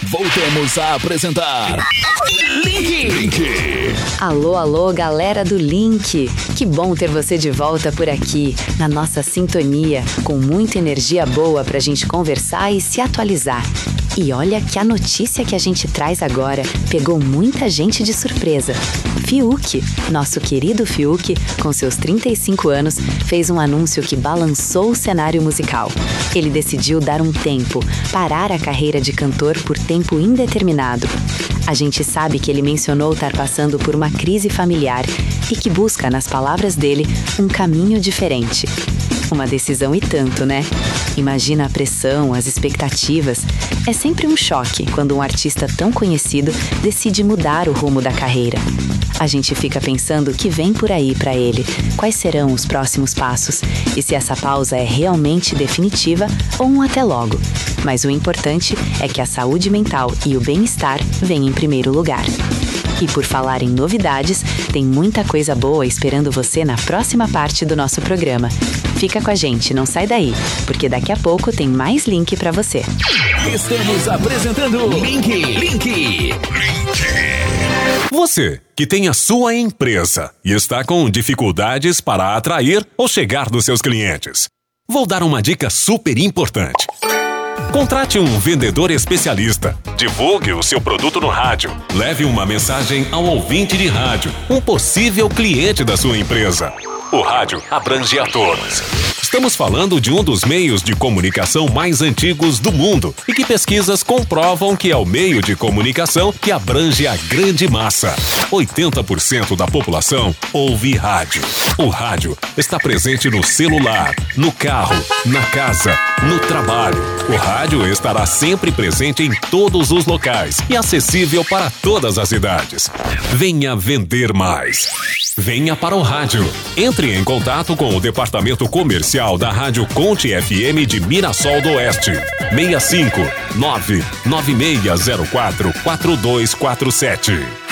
Voltamos a apresentar Link. Alô, alô, galera do Link. Que bom ter você de volta por aqui, na nossa sintonia, com muita energia boa pra gente conversar e se atualizar. E olha que a notícia que a gente traz agora pegou muita gente de surpresa. Fiuk, nosso querido Fiuk, com seus 35 anos, fez um anúncio que balançou o cenário musical. Ele decidiu dar um tempo, parar a carreira de cantor por tempo indeterminado. A gente sabe que ele mencionou estar passando por uma crise familiar e que busca, nas palavras dele, um caminho diferente. Uma decisão e tanto, né? Imagina a pressão, as expectativas. É sempre um choque quando um artista tão conhecido decide mudar o rumo da carreira. A gente fica pensando o que vem por aí para ele, quais serão os próximos passos e se essa pausa é realmente definitiva ou um até logo. Mas o importante é que a saúde mental e o bem-estar vêm em primeiro lugar. E por falar em novidades, tem muita coisa boa esperando você na próxima parte do nosso programa. Fica com a gente, não sai daí, porque daqui a pouco tem mais Link pra você. Estamos apresentando Link. Você que tem a sua empresa e está com dificuldades para atrair ou chegar nos seus clientes. Vou dar uma dica super importante. Contrate um vendedor especialista. Divulgue o seu produto no rádio. Leve uma mensagem ao ouvinte de rádio, um possível cliente da sua empresa. O rádio abrange a todos. Estamos falando de um dos meios de comunicação mais antigos do mundo e que pesquisas comprovam que é o meio de comunicação que abrange a grande massa. 80% da população ouve rádio. O rádio está presente no celular, no carro, na casa, no trabalho. O rádio estará sempre presente em todos os locais e acessível para todas as idades. Venha vender mais. Venha para o rádio. Entre em contato com o departamento comercial da Rádio Conte FM de Mirassol do Oeste. 65 99604 4247.